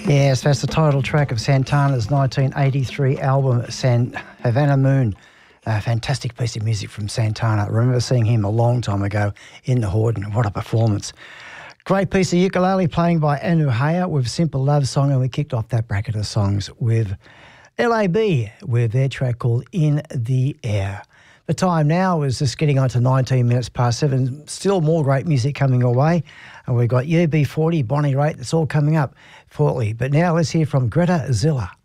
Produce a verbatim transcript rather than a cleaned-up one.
Yes, that's the title track of Santana's nineteen eighty-three album, San Havana Moon. A fantastic piece of music from Santana. I remember seeing him a long time ago in the Horden. What a performance. Great piece of ukulele playing by Anu Haya with Simple Love Song, and we kicked off that bracket of songs with L A B with their track called In the Air. The time now is just getting on to nineteen minutes past seven. Still more great music coming our way. And we've got U B forty, Bonnie Raitt. That's all coming up shortly. But now let's hear from Greta Zilla.